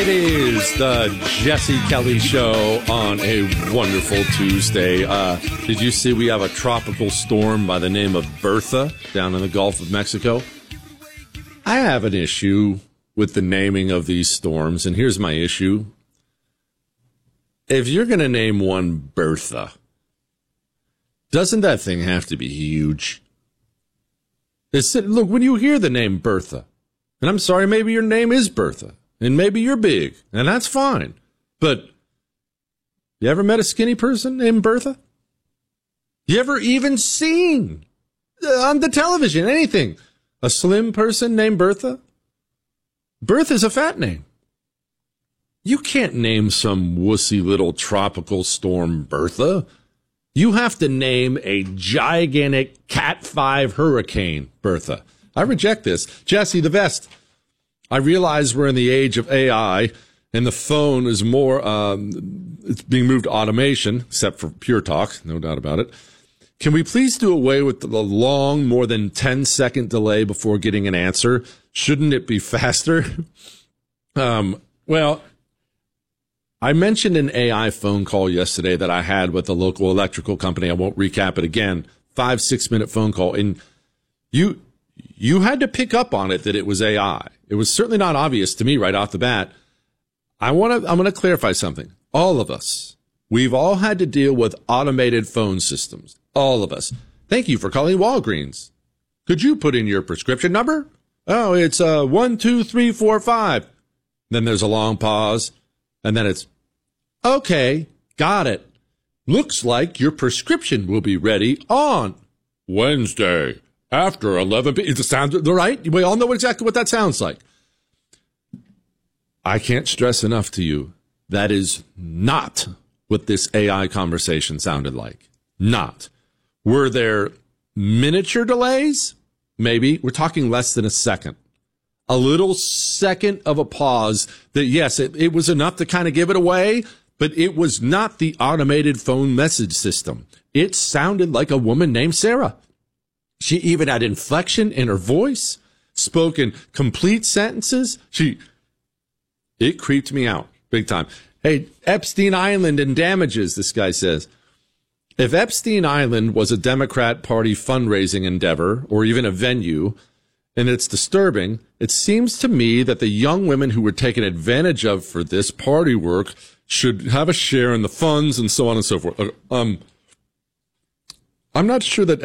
It is the Jesse Kelly Show on a wonderful Tuesday. Did you see we have a tropical storm by the name of Bertha down in the Gulf of Mexico? I have an issue with the naming of these storms, and here's my issue. If you're going to name one Bertha, doesn't that thing have to be huge? Look, when you hear the name Bertha, and I'm sorry, maybe your name is Bertha, and maybe you're big, and that's fine. But you ever met a skinny person named Bertha? You ever even seen on the television anything a slim person named Bertha? Bertha's a fat name. You can't name some wussy little tropical storm Bertha. You have to name a gigantic Cat 5 hurricane Bertha. I reject this. Jesse, the vest. I realize we're in the age of AI, and the phone is more, it's being moved to automation, except for Pure Talk, no doubt about it. Can we please do away with the long, more than 10-second delay before getting an answer? Shouldn't it be faster? Well, I mentioned an AI phone call yesterday that I had with a local electrical company. I won't recap it again. 5-6 minute phone call. And you had to pick up on it that it was AI. It was certainly not obvious to me right off the bat. I'm going to clarify something. All of us, we've all had to deal with automated phone systems. All of us. Thank you for calling Walgreens. Could you put in your prescription number? Oh, it's 12345. Then there's a long pause, and then it's, okay, got it. Looks like your prescription will be ready on Wednesday after 11 p.m. It sounds right. We all know exactly what that sounds like. I can't stress enough to you, that is not what this AI conversation sounded like. Not. Were there miniature delays? Maybe. We're talking less than a second. A little second of a pause that, yes, it was enough to kind of give it away, but it was not the automated phone message system. It sounded like a woman named Sarah. She even had inflection in her voice, spoke in complete sentences. It creeped me out big time. Hey, Epstein Island and damages, this guy says. If Epstein Island was a Democrat Party fundraising endeavor or even a venue, and it's disturbing, it seems to me that the young women who were taken advantage of for this party work should have a share in the funds and so on and so forth. I'm not sure that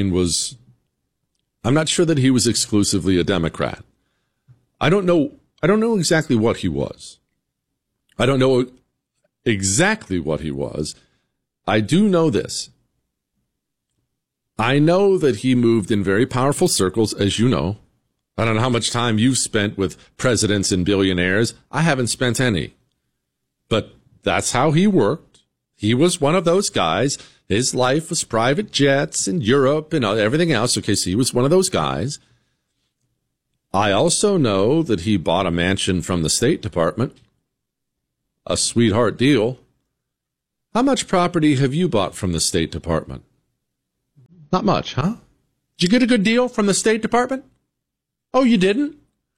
I'm not sure that he was exclusively a Democrat. I don't know exactly what he was. I don't know exactly what he was. I do know this. I know that he moved in very powerful circles, as you know. I don't know how much time you've spent with presidents and billionaires. I haven't spent any. But that's how he worked. He was one of those guys. His life was private jets in Europe and everything else. Okay, so he was one of those guys. I also know that he bought a mansion from the State Department. A sweetheart deal. How much property have you bought from the State Department? Not much, huh? Did you get a good deal from the State Department? Oh, you didn't?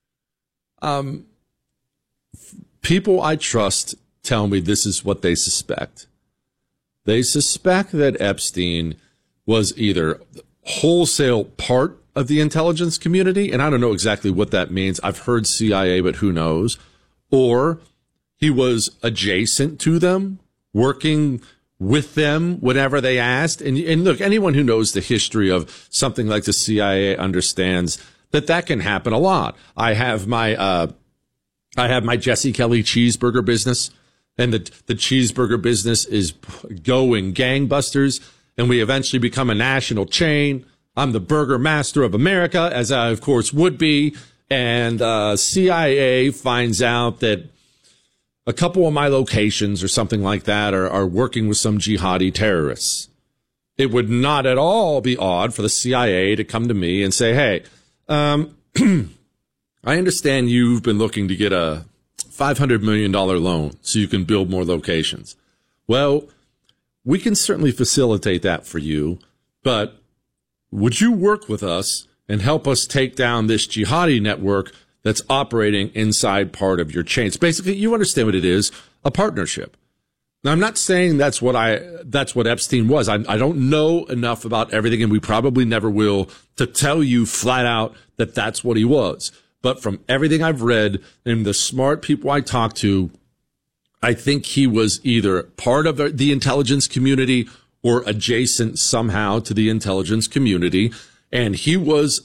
People I trust tell me this is what they suspect. They suspect that Epstein was either wholesale part of the intelligence community, and I don't know exactly what that means. I've heard CIA, but who knows? Or he was adjacent to them, working with them whenever they asked. And look, anyone who knows the history of something like the CIA understands that can happen a lot. I have my Jesse Kelly cheeseburger business, and the cheeseburger business is going gangbusters, and we eventually become a national chain. I'm the burger master of America, as I, of course, would be. And CIA finds out that a couple of my locations or something like that are working with some jihadi terrorists. It would not at all be odd for the CIA to come to me and say, hey, I understand you've been looking to get a $500 million loan so you can build more locations. Well, we can certainly facilitate that for you, but would you work with us and help us take down this jihadi network that's operating inside part of your chain. It's basically, you understand what it is, a partnership. Now, I'm not saying that's what Epstein was. I don't know enough about everything, and we probably never will, to tell you flat out that that's what he was. But from everything I've read and the smart people I talk to, I think he was either part of the intelligence community or adjacent somehow to the intelligence community. And he was,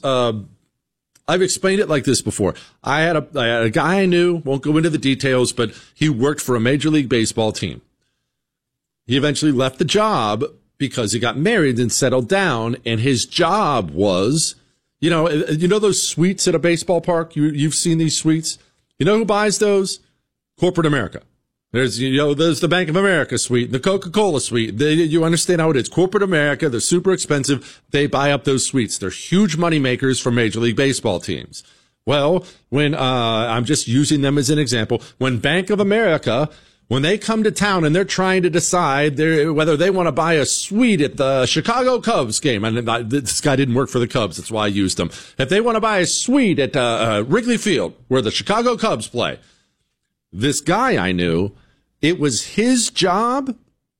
I've explained it like this before. I had a guy I knew, won't go into the details, but he worked for a Major League Baseball team. He eventually left the job because he got married and settled down, and his job was, you know those suites at a baseball park? You've seen these suites? You know who buys those? Corporate America. There's the Bank of America suite, the Coca-Cola suite. You understand how it is. Corporate America, they're super expensive. They buy up those suites. They're huge money makers for Major League Baseball teams. Well, when, I'm just using them as an example, when Bank of America, when they come to town and they're trying to decide whether they want to buy a suite at the Chicago Cubs game, and this guy didn't work for the Cubs, that's why I used him. If they want to buy a suite at Wrigley Field, where the Chicago Cubs play, this guy I knew, it was his job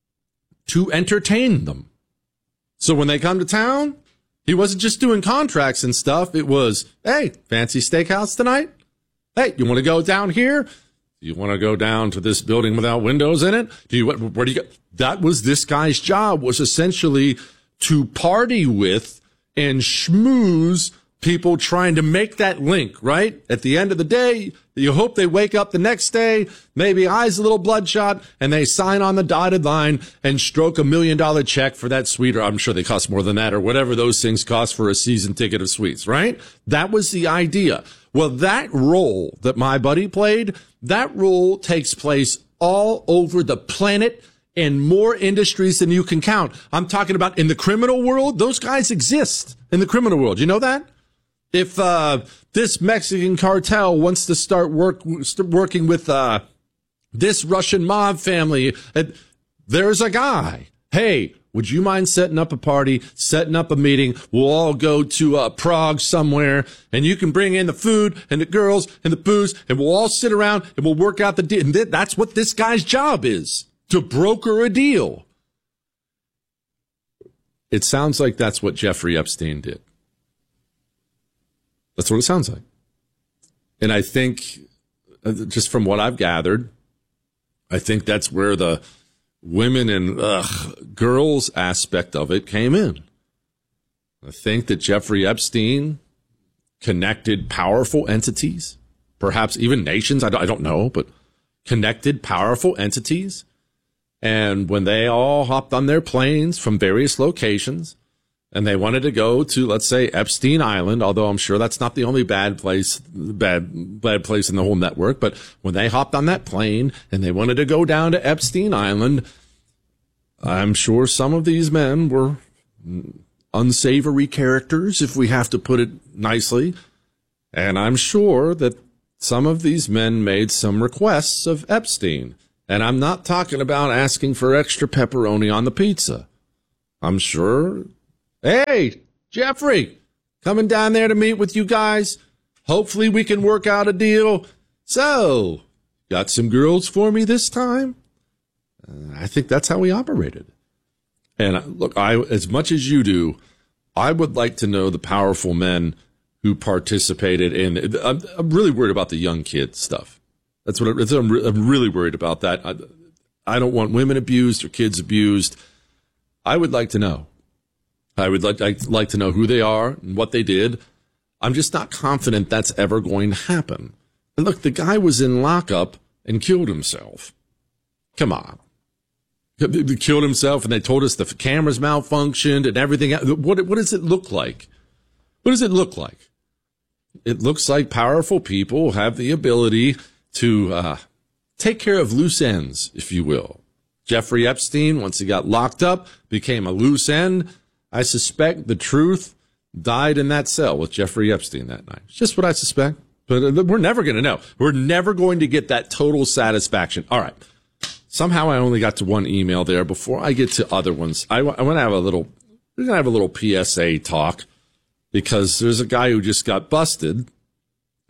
to entertain them. So when they come to town, he wasn't just doing contracts and stuff. It was, hey, fancy steakhouse tonight? Hey, you want to go down here? You want to go down to this building without windows in it? Where do you go? That was this guy's job, was essentially to party with and schmooze people trying to make that link, right? At the end of the day, you hope they wake up the next day, maybe eyes a little bloodshot, and they sign on the dotted line and stroke $1 million check for that suite, or I'm sure they cost more than that, or whatever those things cost for a season ticket of suites, right? That was the idea. Well, that role that my buddy played, that role takes place all over the planet in more industries than you can count. I'm talking about in the criminal world. Those guys exist in the criminal world. You know that? If this Mexican cartel wants to start working with this Russian mob family, there's a guy. Hey, would you mind setting up a party, setting up a meeting? We'll all go to Prague somewhere, and you can bring in the food and the girls and the booze, and we'll all sit around and we'll work out the deal. And that's what this guy's job is, to broker a deal. It sounds like that's what Jeffrey Epstein did. That's what it sounds like. And I think, just from what I've gathered, I think that's where the women and girls aspect of it came in. I think that Jeffrey Epstein connected powerful entities, perhaps even nations, I don't know, but connected powerful entities. And when they all hopped on their planes from various locations, and they wanted to go to, let's say, Epstein Island, although I'm sure that's not the only bad place in the whole network. But when they hopped on that plane and they wanted to go down to Epstein Island, I'm sure some of these men were unsavory characters, if we have to put it nicely. And I'm sure that some of these men made some requests of Epstein. And I'm not talking about asking for extra pepperoni on the pizza. I'm sure, hey, Jeffrey, coming down there to meet with you guys. Hopefully we can work out a deal. So, got some girls for me this time? I think that's how we operated. And look, as much as you do, I would like to know the powerful men who participated in. I'm really worried about the young kid stuff. I'm really worried about that. I don't want women abused or kids abused. I would like to know. I would like to know who they are and what they did. I'm just not confident that's ever going to happen. And look, the guy was in lockup and killed himself. Come on. He killed himself, and they told us the cameras malfunctioned and everything. What does it look like? What does it look like? It looks like powerful people have the ability to take care of loose ends, if you will. Jeffrey Epstein, once he got locked up, became a loose end. I suspect the truth died in that cell with Jeffrey Epstein that night. It's just what I suspect. But we're never going to know. We're never going to get that total satisfaction. All right. Somehow I only got to one email there. Before I get to other ones, I want to have we're going to have a little PSA talk, because there's a guy who just got busted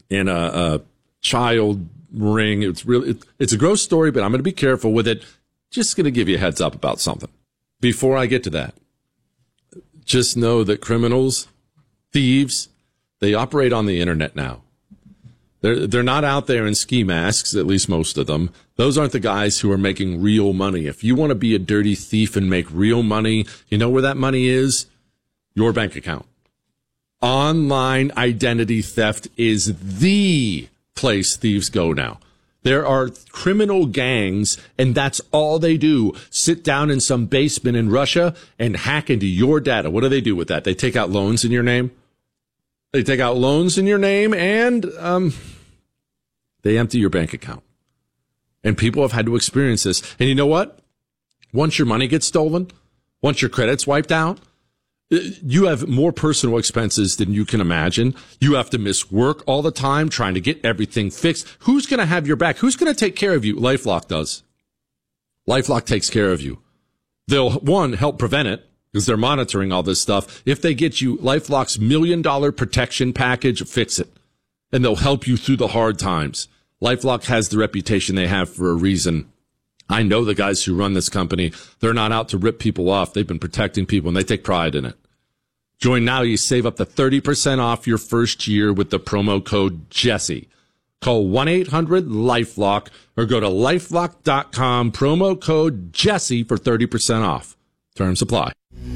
in a child ring. It's a gross story, but I'm going to be careful with it. Just going to give you a heads up about something. Before I get to that, just know that criminals, thieves, they operate on the internet now. They're not out there in ski masks, at least most of them. Those aren't the guys who are making real money. If you want to be a dirty thief and make real money, you know where that money is? Your bank account. Online identity theft is the place thieves go now. There are criminal gangs, and that's all they do. Sit down in some basement in Russia and hack into your data. What do they do with that? They take out loans in your name. They take out loans in your name, and they empty your bank account. And people have had to experience this. And you know what? Once your money gets stolen, once your credit's wiped out, you have more personal expenses than you can imagine. You have to miss work all the time trying to get everything fixed. Who's going to have your back? Who's going to take care of you? LifeLock does. LifeLock takes care of you. They'll, one, help prevent it because they're monitoring all this stuff. If they get you LifeLock's $1 million protection package, fix it. And they'll help you through the hard times. LifeLock has the reputation they have for a reason. I know the guys who run this company. They're not out to rip people off. They've been protecting people, and they take pride in it. Join now. You save up to 30% off your first year with the promo code Jesse. Call 1-800-LifeLock or go to LifeLock.com, promo code Jesse for 30% off. Terms apply.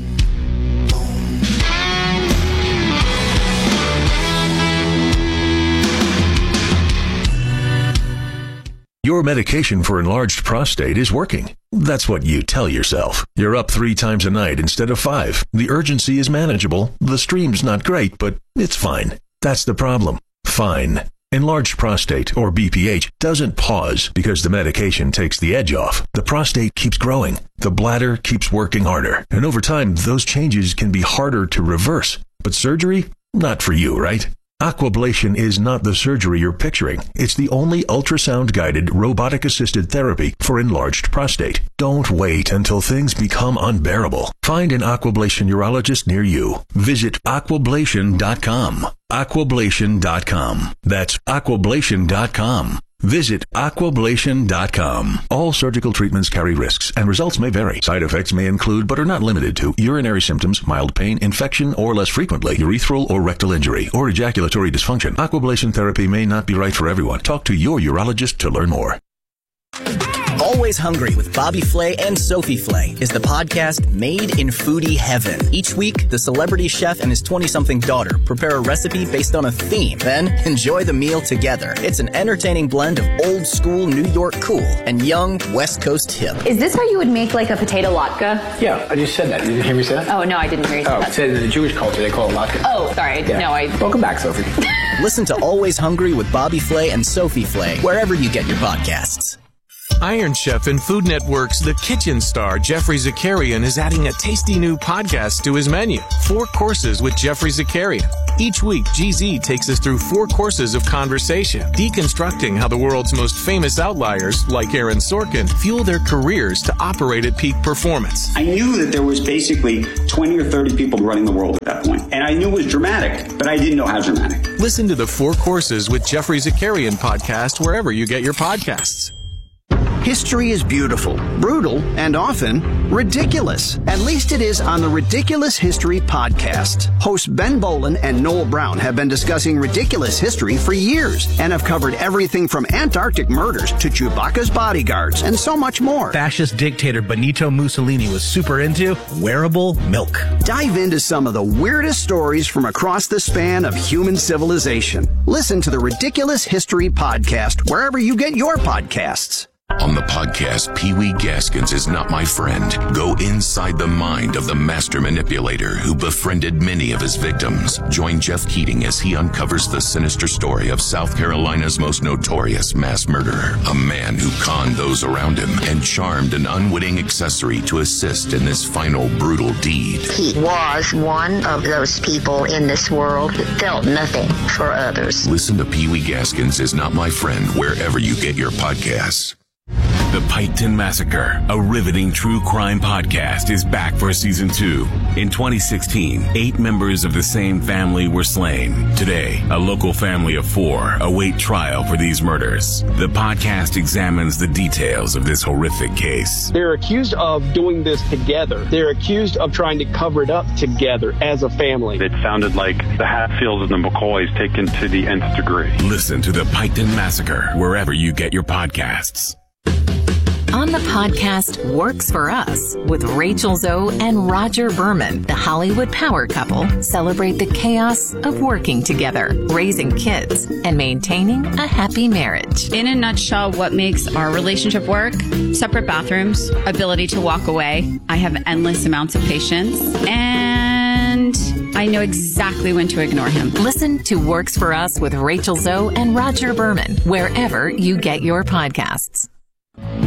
Your medication for enlarged prostate is working. That's what you tell yourself. You're up 3 times a night instead of 5. The urgency is manageable. The stream's not great, but it's fine. That's the problem. Fine. Enlarged prostate, or BPH, doesn't pause because the medication takes the edge off. The prostate keeps growing. The bladder keeps working harder. And over time, those changes can be harder to reverse. But surgery? Not for you, right? Aquablation is not the surgery you're picturing. It's the only ultrasound-guided, robotic-assisted therapy for enlarged prostate. Don't wait until things become unbearable. Find an Aquablation urologist near you. Visit aquablation.com. Aquablation.com. That's aquablation.com. Visit aquablation.com. All surgical treatments carry risks, and results may vary. Side effects may include, but are not limited to, urinary symptoms, mild pain, infection, or less frequently, urethral or rectal injury, or ejaculatory dysfunction. Aquablation therapy may not be right for everyone. Talk to your urologist to learn more. Always Hungry with Bobby Flay and Sophie Flay is the podcast made in foodie heaven. Each week, the celebrity chef and his 20-something daughter prepare a recipe based on a theme, then enjoy the meal together. It's an entertaining blend of old school New York cool and young West Coast hip. Is this how you would make like a potato latke? Yeah, I just said that. Did you hear me say that? Oh, no, I didn't hear you say that. It said in the Jewish culture they call it latke. Oh, sorry. Yeah. No, Welcome back, Sophie. Listen to Always Hungry with Bobby Flay and Sophie Flay wherever you get your podcasts. Iron Chef and Food Network's The Kitchen star, Jeffrey Zakarian, is adding a tasty new podcast to his menu, 4 Courses with Jeffrey Zakarian. Each week, GZ takes us through 4 courses of conversation, deconstructing how the world's most famous outliers, like Aaron Sorkin, fuel their careers to operate at peak performance. I knew that there was basically 20 or 30 people running the world at that point. And I knew it was dramatic, but I didn't know how dramatic. Listen to the 4 Courses with Jeffrey Zakarian podcast wherever you get your podcasts. History is beautiful, brutal, and often ridiculous. At least it is on the Ridiculous History podcast. Hosts Ben Bolin and Noel Brown have been discussing ridiculous history for years and have covered everything from Antarctic murders to Chewbacca's bodyguards and so much more. Fascist dictator Benito Mussolini was super into wearable milk. Dive into some of the weirdest stories from across the span of human civilization. Listen to the Ridiculous History podcast wherever you get your podcasts. On the podcast, Pee Wee Gaskins is Not My Friend. Go inside the mind of the master manipulator who befriended many of his victims. Join Jeff Keating as he uncovers the sinister story of South Carolina's most notorious mass murderer. A man who conned those around him and charmed an unwitting accessory to assist in this final brutal deed. He was one of those people in this world that felt nothing for others. Listen to Pee Wee Gaskins is Not My Friend wherever you get your podcasts. The Piketon Massacre, a riveting true crime podcast, is back for season 2. In 2016, 8 members of the same family were slain. Today, a local family of 4 await trial for these murders. The podcast examines the details of this horrific case. They're accused of doing this together. They're accused of trying to cover it up together as a family. It sounded like the Hatfields and the McCoys taken to the nth degree. Listen to The Piketon Massacre wherever you get your podcasts. On the podcast Works For Us with Rachel Zoe and Roger Berman, the Hollywood power couple celebrate the chaos of working together, raising kids, and maintaining a happy marriage. In a nutshell, what makes our relationship work? Separate bathrooms, ability to walk away. I have endless amounts of patience, and I know exactly when to ignore him. Listen to Works For Us with Rachel Zoe and Roger Berman wherever you get your podcasts.